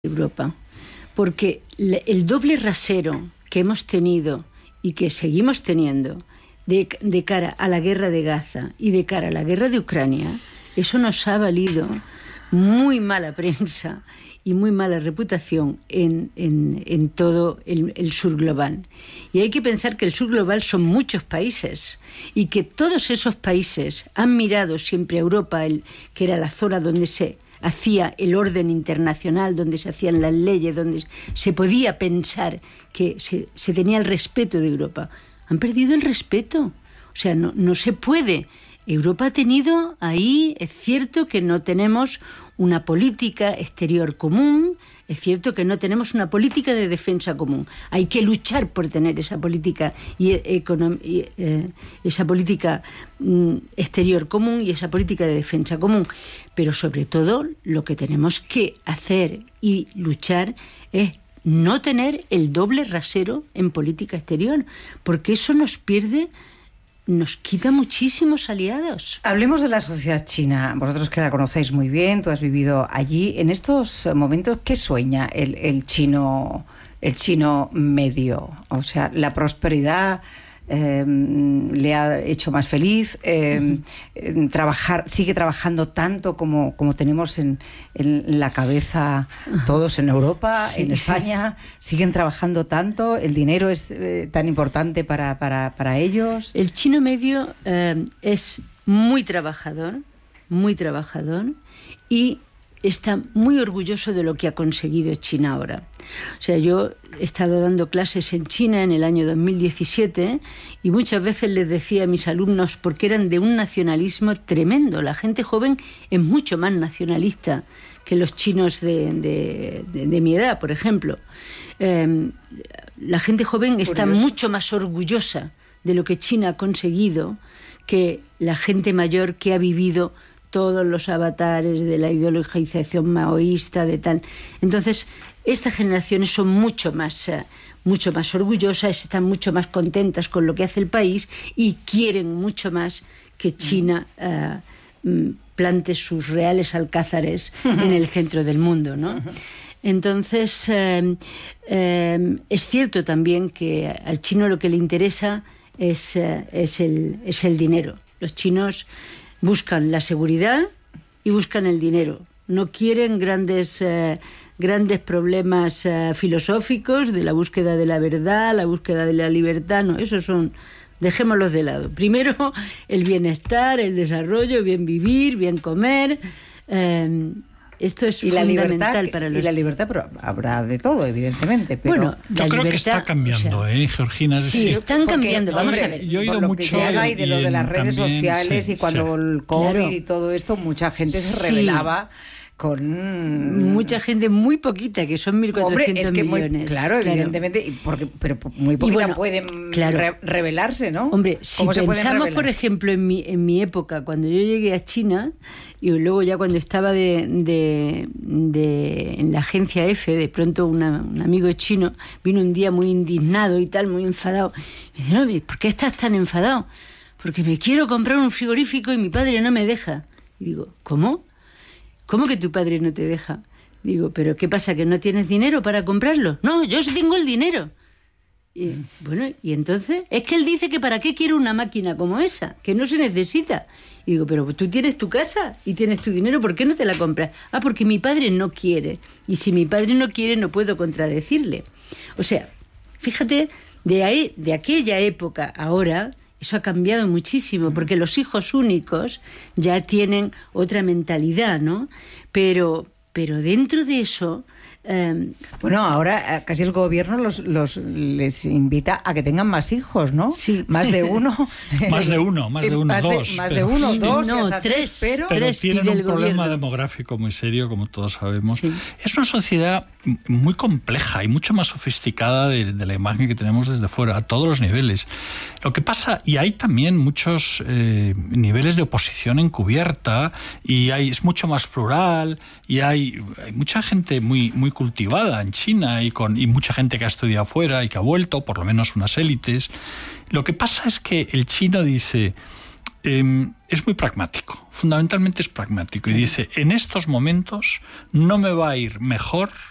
Europa, porque el doble rasero que hemos tenido y que seguimos teniendo de cara a la guerra de Gaza y de cara a la guerra de Ucrania, eso nos ha valido muy mala prensa y muy mala reputación en todo el sur global. Y hay que pensar que el sur global son muchos países y que todos esos países han mirado siempre a Europa, que era la zona donde se hacía el orden internacional, donde se hacían las leyes, donde se podía pensar que se tenía el respeto de Europa. Han perdido el respeto. O sea, no se puede. Europa ha tenido ahí, es cierto que no tenemos una política exterior común, es cierto que no tenemos una política de defensa común. Hay que luchar por tener esa política esa política exterior común y esa política de defensa común. Pero sobre todo lo que tenemos que hacer y luchar es no tener el doble rasero en política exterior, porque eso nos quita muchísimos aliados. Hablemos de la sociedad china. Vosotros que la conocéis muy bien, tú has vivido allí. En estos momentos, ¿qué sueña el chino medio? O sea, la prosperidad le ha hecho más feliz. Sigue trabajando tanto como tenemos en la cabeza todos en Europa, sí. En España. Siguen trabajando tanto. El dinero es tan importante para ellos. El chino medio es muy trabajador y está muy orgulloso de lo que ha conseguido China ahora. O sea, yo he estado dando clases en China en el año 2017 y muchas veces les decía a mis alumnos, porque eran de un nacionalismo tremendo. La gente joven es mucho más nacionalista que los chinos de mi edad, por ejemplo. La gente joven está mucho más orgullosa de lo que China ha conseguido que la gente mayor que ha vivido todos los avatares de la ideologización maoísta, de tal. Entonces, estas generaciones son mucho más orgullosas, están mucho más contentas con lo que hace el país y quieren mucho más que China plante sus reales alcázares en el centro del mundo, ¿no? Entonces, es cierto también que al chino lo que le interesa es el dinero. Los chinos buscan la seguridad y buscan el dinero. No quieren grandes problemas filosóficos de la búsqueda de la verdad, la búsqueda de la libertad. No, dejémoslos de lado. Primero, el bienestar, el desarrollo, bien vivir, bien comer. Esto es fundamental para los... Y la libertad, pero habrá de todo, evidentemente. Pero... Bueno, yo creo que está cambiando, Georgina. Sí, están cambiando. Vamos a ver. Yo he oído mucho y de lo de las redes sociales y cuando el COVID y todo esto, mucha gente se rebelaba con... Mucha gente, muy poquita, que son 1.400 millones. Claro, evidentemente, pero muy poquita pueden rebelarse, ¿no? Hombre, si pensamos, por ejemplo, en mi época, cuando yo llegué a China, y luego ya cuando estaba en la agencia F, de pronto un amigo chino vino un día muy indignado y tal, muy enfadado. Me dijo, no, ¿por qué estás tan enfadado? Porque me quiero comprar un frigorífico y mi padre no me deja. Y digo, ¿cómo? ¿Cómo que tu padre no te deja? Digo, ¿pero qué pasa, que no tienes dinero para comprarlo? No, yo sí tengo el dinero. Y bueno, y entonces, es que él dice que para qué quiere una máquina como esa, que no se necesita. Y digo, pero tú tienes tu casa y tienes tu dinero, ¿por qué no te la compras? Ah, porque mi padre no quiere. Y si mi padre no quiere, no puedo contradecirle. O sea, fíjate, de aquella época ahora, eso ha cambiado muchísimo, porque los hijos únicos ya tienen otra mentalidad, ¿no? Pero dentro de eso... Bueno, ahora casi el gobierno les invita a que tengan más hijos, ¿no? Sí. Más de uno. Más de uno, dos. Más de uno, dos, no, hasta tres. Pero tienen un problema demográfico muy serio, como todos sabemos. Sí. Es una sociedad muy compleja y mucho más sofisticada de la imagen que tenemos desde fuera, a todos los niveles. Lo que pasa, y hay también muchos niveles de oposición encubierta, y es mucho más plural, y hay mucha gente muy cultivada en China y mucha gente que ha estudiado fuera y que ha vuelto, por lo menos unas élites. Lo que pasa es que el chino dice, es muy pragmático, fundamentalmente es pragmático, y dice, en estos momentos no me va a ir mejor